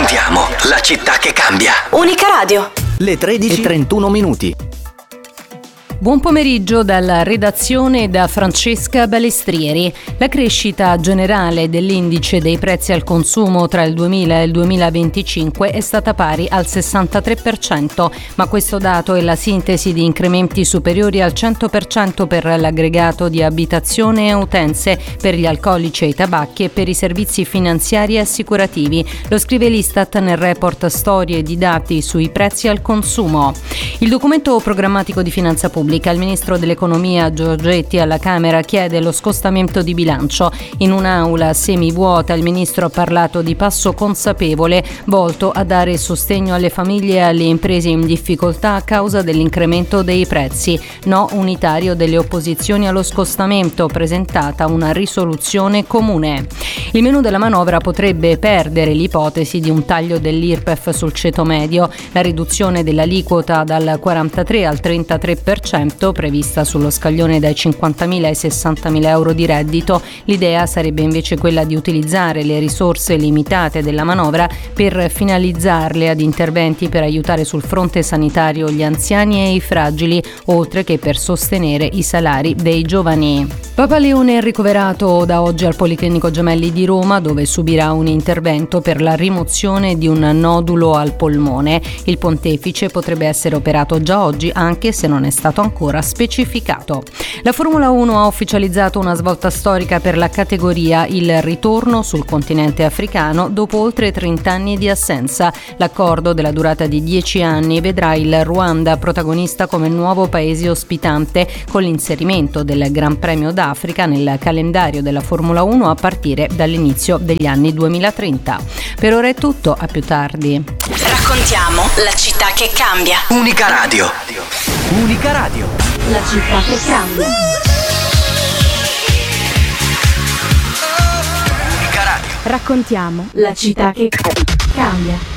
Raccontiamo la città che cambia. Unica Radio. Le 13:31 minuti. Buon pomeriggio dalla redazione da Francesca Balestrieri. La crescita generale dell'indice dei prezzi al consumo tra il 2000 e il 2025 è stata pari al 63%, ma questo dato è la sintesi di incrementi superiori al 100% per l'aggregato di abitazione e utenze, per gli alcolici e i tabacchi e per i servizi finanziari e assicurativi. Lo scrive l'Istat nel report Storie di dati sui prezzi al consumo. Il documento programmatico di finanza pubblica. Il ministro dell'economia Giorgetti alla Camera chiede lo scostamento di bilancio. In un'aula semivuota il ministro ha parlato di passo consapevole volto a dare sostegno alle famiglie e alle imprese in difficoltà a causa dell'incremento dei prezzi. No unitario delle opposizioni allo scostamento, presentata una risoluzione comune. Il menù della manovra potrebbe perdere l'ipotesi di un taglio dell'IRPEF sul ceto medio, la riduzione dell'aliquota dal 43 al 33% prevista sullo scaglione dai 50.000 ai 60.000 euro di reddito. L'idea sarebbe invece quella di utilizzare le risorse limitate della manovra per finalizzarle ad interventi per aiutare sul fronte sanitario gli anziani e i fragili, oltre che per sostenere i salari dei giovani. Papa Leone è ricoverato da oggi al Policlinico Gemelli di Roma, dove subirà un intervento per la rimozione di un nodulo al polmone. Il pontefice potrebbe essere operato già oggi, anche se non è stato ancora specificato. La Formula 1 ha ufficializzato una svolta storica per la categoria, il ritorno sul continente africano dopo oltre 30 anni di assenza. L'accordo della durata di 10 anni vedrà il Ruanda protagonista come nuovo paese ospitante, con l'inserimento del Gran Premio d'Africa nel calendario della Formula 1 a partire dall'inizio degli anni 2030. Per ora è tutto, a più tardi. Raccontiamo la città che cambia. Unica Radio. Unica Radio. La città che cambia. Unica Radio. Raccontiamo la città che cambia.